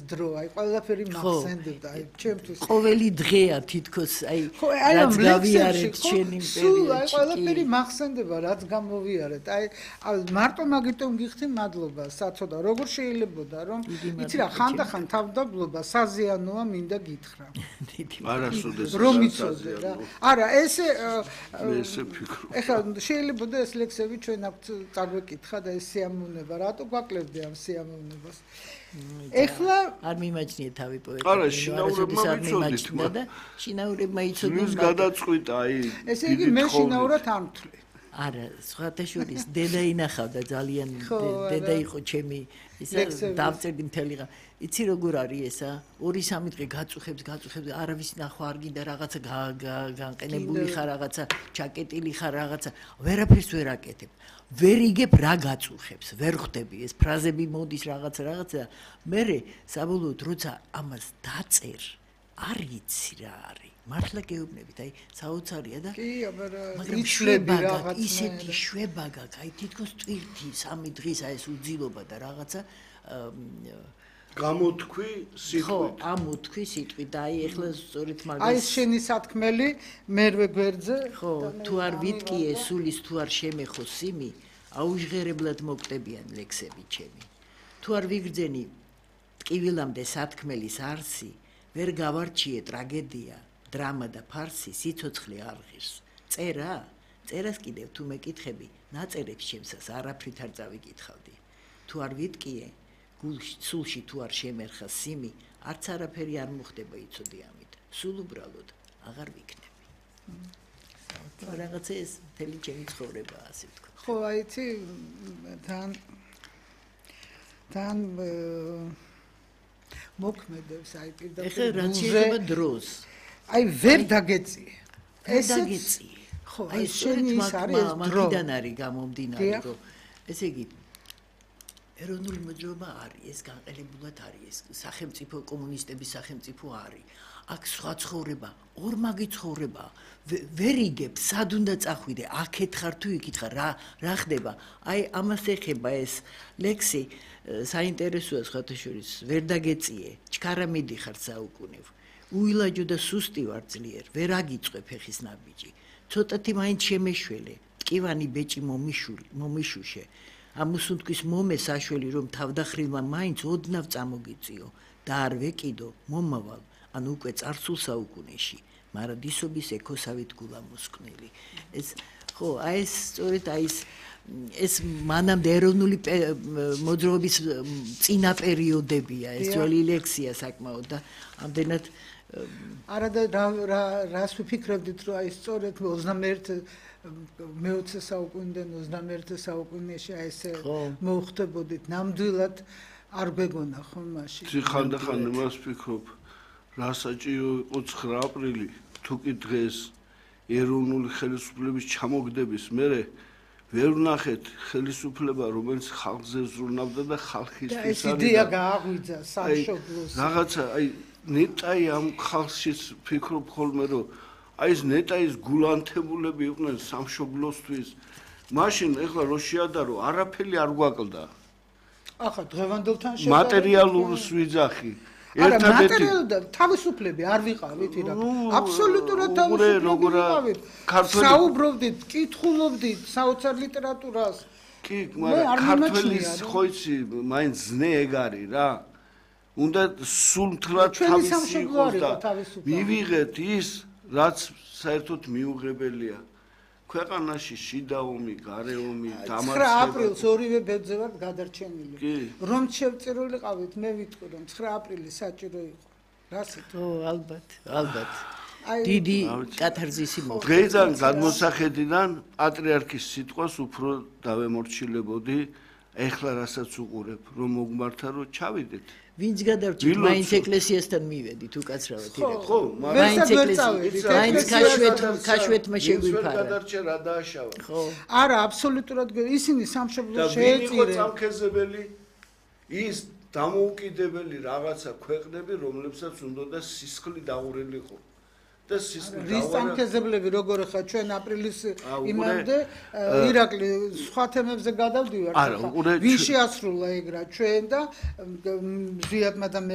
დრო, აი ყველაფერი მახსენდება, აი ჩემთვის. ყოველი დღეა თითქოს აი რაც გავიარეთ შენი სულ აი ყველაფერი მახსენდება, რაც გამოვიარეთ. აი მარტო მაგიტომ გიხდი მადლობა, საწოდა, როგორ შეიძლებოდა რომ იცი რა, ხანდახან თავდაბლობა საზიანოა, მინდა გითხრა. არასოდეს რომ იცოდე რა. არა, ესე ფიქრობ. ეხლა შეიძლებოდა ეს ლექსები ჩვენ აქვთ წაგვეკითხა და ეს სიამოვნება, რატო გვაკლებდი ამ სიამოვნებას? ეხლა არ მიმაჩნიე თავი პოეტი. არა, შინაურებმა ვიცოდით და შინაურებმა იცოდნენ. ის გადაწყვიტა აი. ესე იგი მე შინაურად არ მთვლი. არა, სხვათა შორის დედა ინახავდა ძალიან დედა იყო ჩემი ისა დავწერდი მთელი ხა. იცი როგორ არის ესა? 2-3 დღე გაწუხებს, არავის ნახვა არ გინდა რაღაცა განყენებული ხარ რაღაცა, ჩაკეტილი ხარ რაღაცა, ვერაფერს ვერ აკეთებ. ვერ იგებ რა გაწუხებს, ვერ ხვდები ეს ფრაზები მოდის რაღაცა. მერე საბოლოოდ როცა ამას დაწერ, არ იცი რა არის. მართლა გეუბნებით, აი საოცარია და მაგრამ იცლები რაღაც ისეთი შვებაგა, აი თითქოს ტვირთი 3 დღისა ეს უძილობა და რაღაცა გამოთქვი სიტყვით. ხო, ამოთქვი სიტყვით და აი ეხლა სწორედ მაგას აი ეს შენი სათქმელი მერვე გვერდზე ხო, თუ არ ვიტკიე სულის თუ არ შემეხო სიმი, აუჟღერებლად მოკტებიან ლექსები ჩემი. თუ არ ვიგრძენი ტკივილამდე სათქმელის არსი, ვერ გავარჩიე ტრაგედია, დრამა და ფარსი, სიცოცხლე არ ღირს. წერას კიდევ თუ მეკითხები, ნაწერებს ჩემსას არაფრით არ წავიკითხავდი. თუ არ ვიტკიე სულში თუ არ შემერხა სიმი, არც არაფერი არ მოხდება იცოდი ამით. სულ უბრალოდ აღარ ვიქნები. რაღაცა ეს მთელი ჩემი ცხოვრება ასე ვთქვა. ხო, აი იცი თან მოქმედებს აი პირდაპირ. ეხლა რაც შეიძლება დროს. აი ვერ დაგეწიე. ეს დაგეწიე. ხო, აი შენი ის არის დრო. მაგიდან არის გამომდინარე, რომ ესე იგი ეროვნული მოძრაობა არის, ეს განყელებულად არის, ეს სახელმწიფო კომუნისტების სახელმწიფო არის. აქ სხვა ცხოვრება, ორმაგი ცხოვრება. ვერ იგებ, სად უნდა წახვიდე, აქეთ ხარ თუ იქით ხარ, რა ხდება? აი ამას ეხება ეს ლექსი, საინტერესოა სხვათა შორის, ვერ დაგეწიე, ჩქარა მიდიხარ საუკუნევ. უილაჯო და სუსტი ვარ ძლიერ, ვერ აგიწყვე ფეხის ნაბიჯი. ცოტათი მაინც შემეშველე, ტკივანი ბეჭი მომიშუშე. ამუსუნთქვის მომე საშველი რომ თავდახრივმა მაინც ოდნავ წამოგიწიო და არ ვეკიდო მომავალ ან უკვე წარსულ საუკუნეში მარადისობის ეკოსავით გულა მოსკნელი. ეს ხო, აი ეს სწორედ აი ეს მანამდე ეროვნული მოძრაობის წინა პერიოდებია, ეს ძველი ლექსია საკმაოდ და ამდენად არა და რას ვიფიქრებდით რომ აი სწორედ 21 მე-20 საუკუნიდან 21 საუკუნეში აი ესე მოხდებოდით ნამდვილად არ გვეგონა ხო მაშინ. ხანდახან იმას ვფიქრობ, რა საჭირო იყო 9 აპრილი, თუ კი დღეს ეროვნული ხელისუფლების ჩამოგდების მერე ვერ ვნახეთ ხელისუფლება, რომელიც ხალხზე ზრუნავდა და ხალხისთვის არის. ეს იდეა გააღვიძა სამშობლოს. რაღაცა აი ნეტაი ამ ხალხშიც ვფიქრობ ხოლმე რომ აი ეს ნეტაის გულანთებულები იყვნენ სამშობლოსთვის. მაშინ ეხლა რო შეადარო, არაფერი არ გვაკლდა. ახლა დღევანდელთან შედარებით მატერიალურს ვიძახი. არა, მატერიალური და თავისუფლები არ ვიყავით ირა. აბსოლუტურად თავისუფლები ვიყავით. საუბრობდით, კითხულობდით საოცარ ლიტერატურას. კი, მაგრამ ქართველის ხო იცი, მაინც ზნე ეგ არის რა. უნდა სულთლად თავისი იყოს და მივიღეთ ის რაც საერთოდ მიუღებელია. ქვეყანაში შიდა ომი, გარე ომი, დამარცხება. 9 აპრილს ორივე ბედზე ვარ გადარჩენილი. რომ შევწერილიყავით, მე ვიტყვი რომ 9 აპრილი საჭირო იყო. რასით? ო, ალბათ. დიდი კათარზისი მოხდა. დღეიდან გადმოსახედიდან პატრიარქის სიტყვას უფრო დავემორჩილებოდი, ეხლა რასაც უყურებ, რომ მოგმართა რომ ჩავიდეთ. ვინც გადარჩით, მაინც ეკლესიასთან მივედით უკაცრავად ირა. ხო, მაინც ეკლესიასთან, მაინც ქაშვეთმა შეგვიფარა. გადარჩა რა დააშავა. ხო. არა, აბსოლუტურად ისინი სამშობლოს შეეწირნენ. და ვინ იყო წამქეზებელი? ის დამოუკიდებელი რაღაცა ქვეყნები, რომლებსაც უნდოდა სისხლი დაურელიყო. და სისხლი რის წამქეზებლები როგორ ხარ ჩვენ აპრილის იმამდე ირაკლი სხვა თემებზე გადავდივართ. არა, ვინ შეასრულა ეგ რა ჩვენ და ზიადმა და